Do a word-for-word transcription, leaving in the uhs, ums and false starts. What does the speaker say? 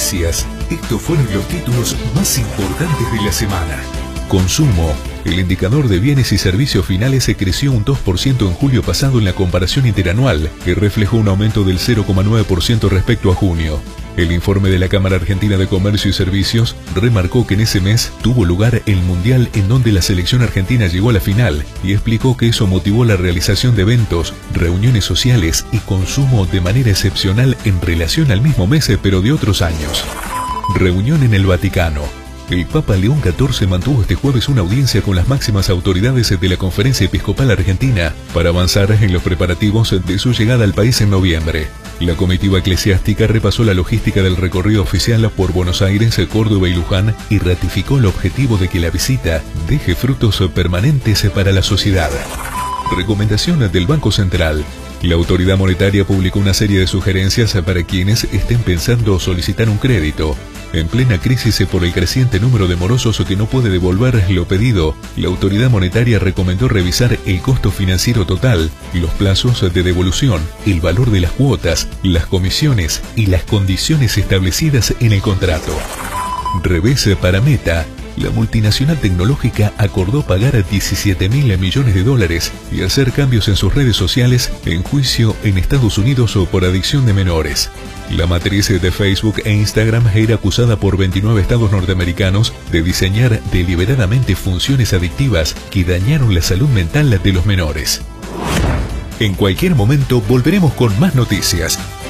noticias. Estos fueron los títulos más importantes de la semana. Consumo. El indicador de bienes y servicios finales se creció un dos por ciento en julio pasado en la comparación interanual, que reflejó un aumento del cero coma nueve por ciento respecto a junio. El informe de la Cámara Argentina de Comercio y Servicios remarcó que en ese mes tuvo lugar el Mundial en donde la selección argentina llegó a la final y explicó que eso motivó la realización de eventos, reuniones sociales y consumo de manera excepcional en relación al mismo mes pero de otros años. Reunión en el Vaticano. El Papa León catorce mantuvo este jueves una audiencia con las máximas autoridades de la Conferencia Episcopal Argentina para avanzar en los preparativos de su llegada al país en noviembre. La comitiva eclesiástica repasó la logística del recorrido oficial por Buenos Aires, Córdoba y Luján y ratificó el objetivo de que la visita deje frutos permanentes para la sociedad. Recomendación del Banco Central. La autoridad monetaria publicó una serie de sugerencias para quienes estén pensando solicitar un crédito. En plena crisis por el creciente número de morosos que no puede devolver lo pedido, la autoridad monetaria recomendó revisar el costo financiero total, los plazos de devolución, el valor de las cuotas, las comisiones y las condiciones establecidas en el contrato. Revés para Meta. La multinacional tecnológica acordó pagar diecisiete mil millones de dólares y hacer cambios en sus redes sociales en juicio en Estados Unidos por adicción de menores. La matriz de Facebook e Instagram era acusada por veintinueve estados norteamericanos de diseñar deliberadamente funciones adictivas que dañaron la salud mental de los menores. En cualquier momento volveremos con más noticias.